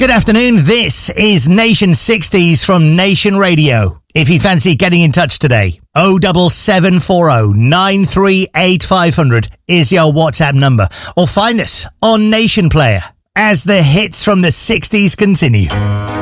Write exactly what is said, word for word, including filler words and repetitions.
Good afternoon. This is Nation sixties from Nation Radio. If you fancy getting in touch today, oh seven seven four oh nine three eight five hundred is your WhatsApp number. Or find us on Nation Player as the hits from the sixties continue.